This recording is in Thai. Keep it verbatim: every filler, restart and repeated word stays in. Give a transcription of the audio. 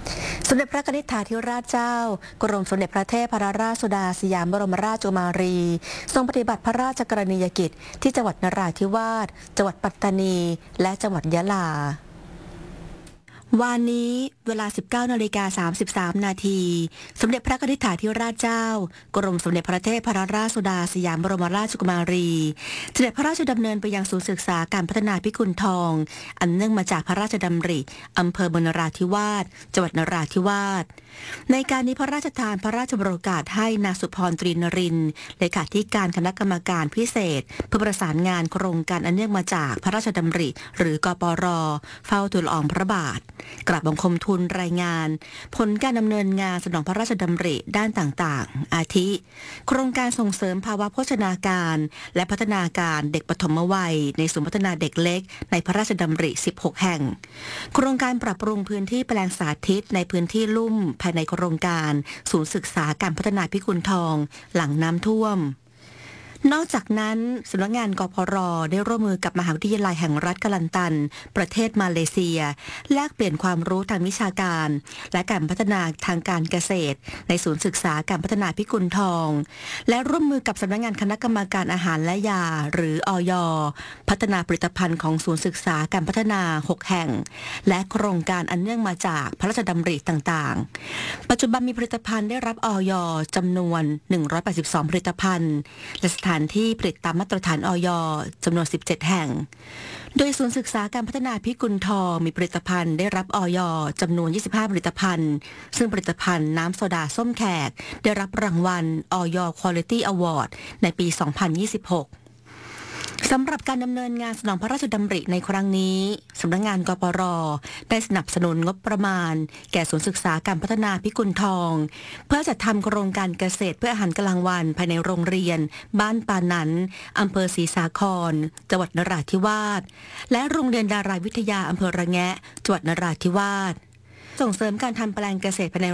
สมเด็จพระนิธิถาธิราชเจ้ากรมสมเด็จพระเทพรราชสุดาสยามบรมราชกุมารีทรงปฏิบัติพระราชกรณียกิจที่จังหวัดนราธิวาสจังหวัดปัตตานีและจังหวัดยะลาวันนี้เวลา สิบเก้านาฬิกาสามสิบสามนาทีสมเด็จพระนิธิถาธิราชเจ้ากรมสมเด็จพระเทพรราชสุดาสยามบรมราชกุมารีเสด็จพระราชดำเนินไปยังศูนย์ศึกษาการพัฒนาพิกุลทองอันเนื่องมาจากพระราชดำริอำเภอเมืองนราธิวาสจังหวัดนราธิวาสในการนี้พระราชทานพระราชบรโอกาสให้นางสุพรตรีนรินทร์เลขาธิการคณะกรรมการพิเศษเพื่อประสานงานโครงการอันเนื่องมาจากพระราชดำริหรือกปรเฝ้าทูลละอองพระบาทกราบบังคมทูลรายงานผลการดำเนินงานสนองพระราชดำริด้านต่างๆอาทิ โครงการส่งเสริมภาวะโภชนาการและพัฒนาการเด็กปฐมวัยในศูนย์พัฒนาเด็กเล็กในพระราชดำริสิบหกแห่งโครงการปรับปรุงพื้นที่แปลงสาธิตในพื้นที่ลุ่มภายในโครงการศูนย์ศึกษาการพัฒนาพิกุลทองหลังน้ำท่วมนอกจากนั้นสำนักงานกพรได้ร่วมมือกับมหาวิทยาลัยแห่งรัฐกะลันตันประเทศมาเลเซียแลกเปลี่ยนความรู้ทางวิชาการและการพัฒนาทางการเกษตรในศูนย์ศึกษาการพัฒนาพิกุลทองและร่วมมือกับสำนักงานคณะกรรมการอาหารและยาหรืออย.พัฒนาผลิตภัณฑ์ของศูนย์ศึกษาการพัฒนาหกแห่งและโครงการอันเนื่องมาจากพระราชดำริต่างๆปัจจุบันมีผลิตภัณฑ์ได้รับอย.จำนวนหนึ่งร้อยแปดสิบสองผลิตภัณฑ์และสถานที่ผลิตตามมาตรฐานอย.จำนวนสิบเจ็ดแห่งโดยศูนย์ศึกษาการพัฒนาพิกุลทองมีผลิตภัณฑ์ได้รับอย.จำนวนยี่สิบห้าผลิตภัณฑ์ซึ่งผลิตภัณฑ์น้ำโซดาส้มแขกได้รับรางวัลอย Quality Award ในปี สองพันยี่สิบหกสำหรับการดำเนินงานสนองพระราชดำริในครั้งนี้สำนักงานกปรได้สนับสนุนงบประมาณแก่ศูนย์ศึกษาการพัฒนาพิกุลทองเพื่อจัดทำโครงการเกษตรเพื่ออาหารกลางวันภายในโรงเรียนบ้านปานันอำเภอศรีสาครจังหวัดนราธิวาสและโรงเรียนดาราวิทยาอำเภอระแงะจังหวัดนราธิวาสส่งเสริมการทำแปลงเกษตรภายใน